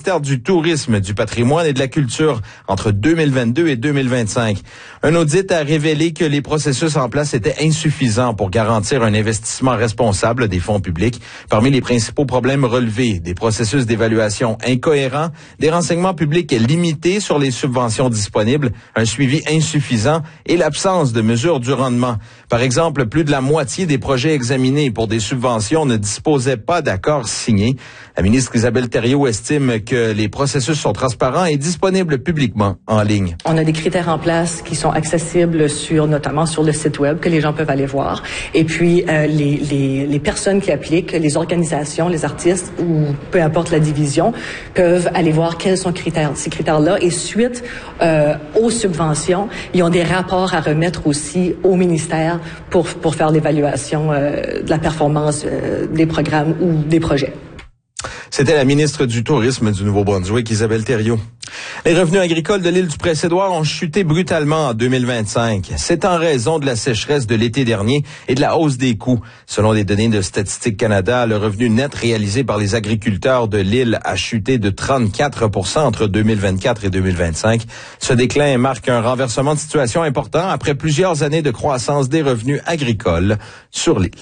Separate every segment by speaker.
Speaker 1: ministère du Tourisme, du Patrimoine et de la Culture entre 2022 et 2025. Un audit a révélé que les processus en place étaient insuffisants pour garantir un investissement responsable des fonds publics. Parmi les principaux problèmes relevés, des processus d'évaluation incohérents, des renseignements publics limités sur les subventions disponibles, un suivi insuffisant et l'absence de mesures du rendement. Par exemple, plus de la moitié des projets examinés pour des subventions ne disposaient pas d'accords signés. La ministre Isabelle Thériault estime que les processus sont transparents et disponibles publiquement en ligne.
Speaker 2: On a des critères en place qui sont accessibles notamment sur le site web que les gens peuvent aller voir. Et puis les personnes qui appliquent, les organisations, les artistes ou peu importe la division, peuvent aller voir quels sont ces critères-là. Et suite aux subventions, ils ont des rapports à remettre aussi au ministère pour faire l'évaluation de la performance des programmes ou des projets.
Speaker 1: C'était la ministre du Tourisme du Nouveau-Brunswick, Isabelle Thériault. Les revenus agricoles de l'île du Prince-Édouard ont chuté brutalement en 2025. C'est en raison de la sécheresse de l'été dernier et de la hausse des coûts. Selon les données de Statistique Canada, le revenu net réalisé par les agriculteurs de l'île a chuté de 34% entre 2024 et 2025. Ce déclin marque un renversement de situation important après plusieurs années de croissance des revenus agricoles sur l'île.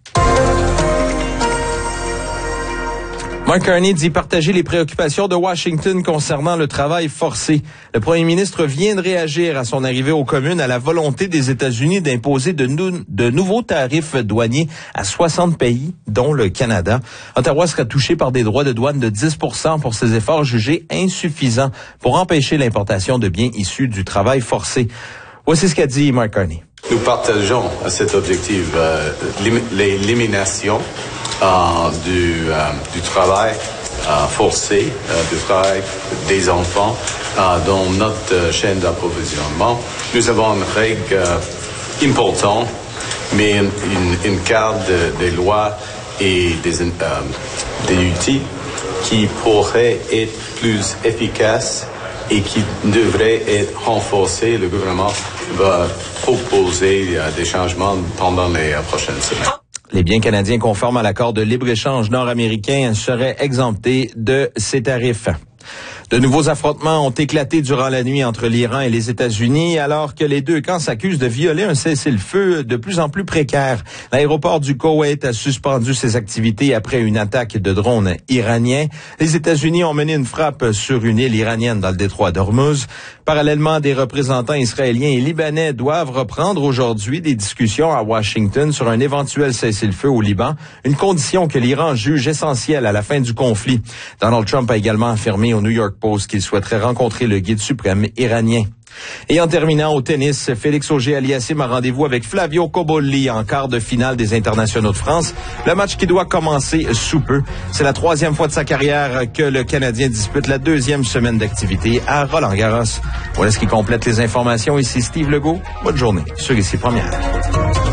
Speaker 1: Mark Carney dit partager les préoccupations de Washington concernant le travail forcé. Le premier ministre vient de réagir à son arrivée aux communes à la volonté des États-Unis d'imposer de nouveaux tarifs douaniers à 60 pays, dont le Canada. Ottawa sera touché par des droits de douane de 10% pour ses efforts jugés insuffisants pour empêcher l'importation de biens issus du travail forcé. Voici ce qu'a dit Mark Carney.
Speaker 3: Nous partageons cet objectif, l'élimination du travail forcé, du travail des enfants dans notre chaîne d'approvisionnement. Nous avons une règle importante, mais une carte des lois et des outils qui pourraient être plus efficaces et qui devraient être renforcés. Le gouvernement va proposer des changements pendant les prochaines semaines.
Speaker 1: Les biens canadiens conformes à l'accord de libre-échange nord-américain seraient exemptés de ces tarifs. De nouveaux affrontements ont éclaté durant la nuit entre l'Iran et les États-Unis, alors que les deux camps s'accusent de violer un cessez-le-feu de plus en plus précaire. L'aéroport du Koweït a suspendu ses activités après une attaque de drones iraniens. Les États-Unis ont mené une frappe sur une île iranienne dans le détroit d'Ormuz. Parallèlement, des représentants israéliens et libanais doivent reprendre aujourd'hui des discussions à Washington sur un éventuel cessez-le-feu au Liban, une condition que l'Iran juge essentielle à la fin du conflit. Donald Trump a également affirmé au New York Post qu'il souhaiterait rencontrer le guide suprême iranien. Et en terminant au tennis, Félix Auger-Aliassime a rendez-vous avec Flavio Cobolli en quart de finale des Internationaux de France. Le match qui doit commencer sous peu. C'est la 3e fois de sa carrière que le Canadien dispute la 2e semaine d'activité à Roland-Garros. Voilà ce qui complète les informations. Ici Steve Legault. Bonne journée sur Ici Première.